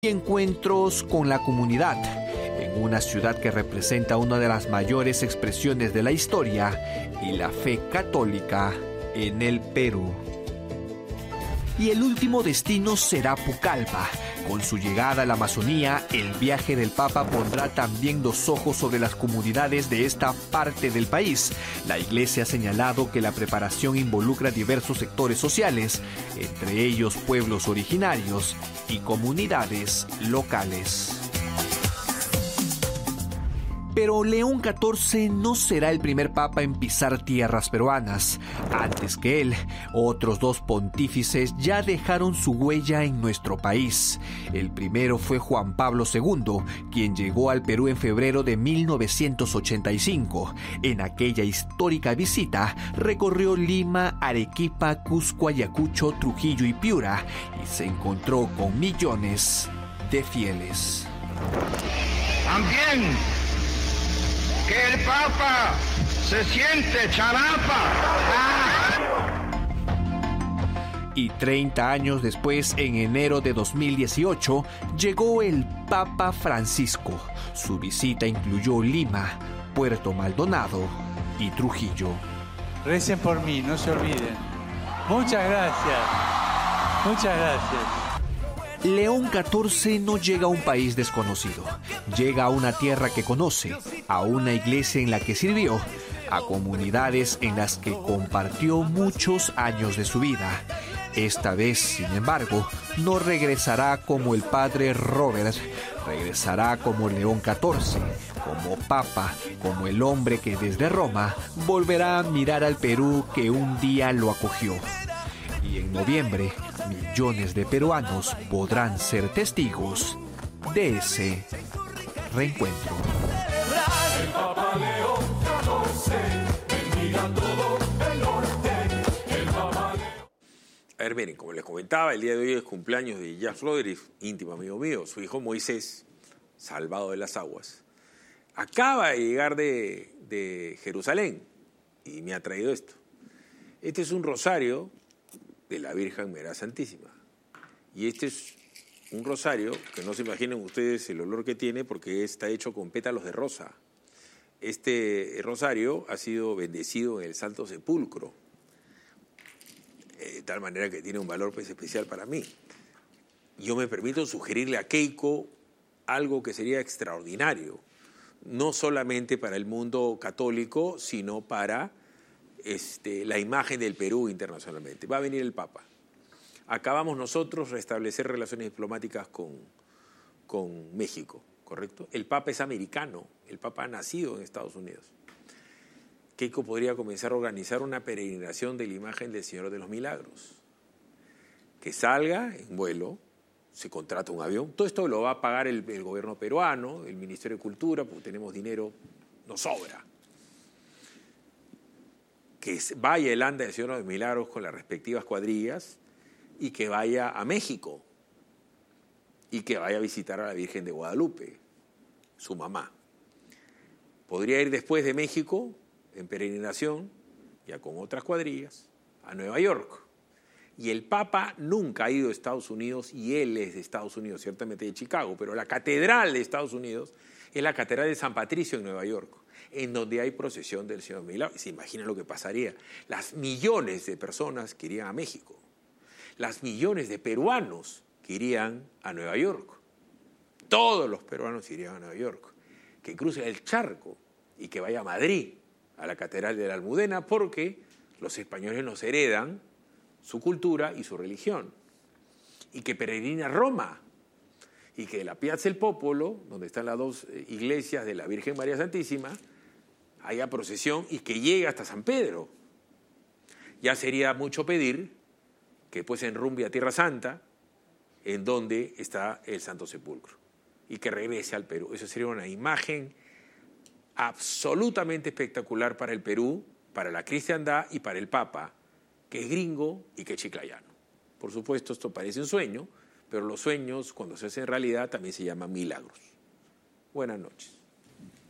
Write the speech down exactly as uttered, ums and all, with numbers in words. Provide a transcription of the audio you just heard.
Y encuentros con la comunidad en una ciudad que representa una de las mayores expresiones de la historia y la fe católica en el Perú. Y el último destino será Pucallpa. Con su llegada a la Amazonía, el viaje del Papa pondrá también los ojos sobre las comunidades de esta parte del país. La Iglesia ha señalado que la preparación involucra diversos sectores sociales, entre ellos pueblos originarios y comunidades locales. Pero León catorce no será el primer papa en pisar tierras peruanas. Antes que él, otros dos pontífices ya dejaron su huella en nuestro país. El primero fue Juan Pablo segundo, quien llegó al Perú en febrero de mil novecientos ochenta y cinco. En aquella histórica visita, recorrió Lima, Arequipa, Cusco, Ayacucho, Trujillo y Piura, y se encontró con millones de fieles. También que el Papa se siente charapa. Y treinta años después, en enero de dos mil dieciocho, llegó el Papa Francisco. Su visita incluyó Lima, Puerto Maldonado y Trujillo. Recen por mí, no se olviden. Muchas gracias. Muchas gracias. León catorce no llega a un país desconocido. Llega a una tierra que conoce, a una iglesia en la que sirvió, a comunidades en las que compartió muchos años de su vida. Esta vez, sin embargo, no regresará como el padre Robert, regresará como León catorce, como papa, como el hombre que desde Roma volverá a mirar al Perú que un día lo acogió. Y en noviembre, millones de peruanos podrán ser testigos de ese reencuentro. El Papa León catorce, bendiga todo el norte, el Papa León. A ver, miren, como les comentaba, el día de hoy es cumpleaños de Jacques Lodrich, íntimo amigo mío, su hijo Moisés, salvado de las aguas. Acaba de llegar de, de Jerusalén y me ha traído esto. Este es un rosario de la Virgen María Santísima. Y este es un rosario que no se imaginen ustedes el olor que tiene porque está hecho con pétalos de rosa. Este rosario ha sido bendecido en el Santo Sepulcro, de tal manera que tiene un valor pues, especial para mí. Yo me permito sugerirle a Keiko algo que sería extraordinario, no solamente para el mundo católico, sino para Este, la imagen del Perú internacionalmente. Va a venir el Papa. Acabamos nosotros restablecer relaciones diplomáticas con, con México, ¿correcto? El Papa es americano, el Papa ha nacido en Estados Unidos. Keiko podría comenzar a organizar una peregrinación de la imagen del Señor de los Milagros. Que salga en vuelo, se contrata un avión, todo esto lo va a pagar el, el gobierno peruano, el Ministerio de Cultura, porque tenemos dinero, nos sobra. Que vaya el anda del Señor de los Milagros con las respectivas cuadrillas y que vaya a México y que vaya a visitar a la Virgen de Guadalupe, su mamá. Podría ir después de México, en peregrinación, ya con otras cuadrillas, a Nueva York. Y el Papa nunca ha ido a Estados Unidos y él es de Estados Unidos, ciertamente de Chicago, pero la catedral de Estados Unidos es la Catedral de San Patricio en Nueva York, en donde hay procesión del Señor Milagro. Se imaginan lo que pasaría. Las millones de personas que irían a México, las millones de peruanos que irían a Nueva York, todos los peruanos irían a Nueva York, que crucen el charco y que vaya a Madrid, a la Catedral de la Almudena, porque los españoles nos heredan su cultura y su religión, y que peregrine a Roma, y que de la Piazza del Popolo, donde están las dos iglesias de la Virgen María Santísima, haya procesión y que llegue hasta San Pedro. Ya sería mucho pedir que pues enrumbe a Tierra Santa, en donde está el Santo Sepulcro, y que regrese al Perú. Eso sería una imagen absolutamente espectacular para el Perú, para la cristiandad y para el Papa, que es gringo y que es chiclayano. Por supuesto, esto parece un sueño, pero los sueños, cuando se hacen realidad, también se llaman milagros. Buenas noches.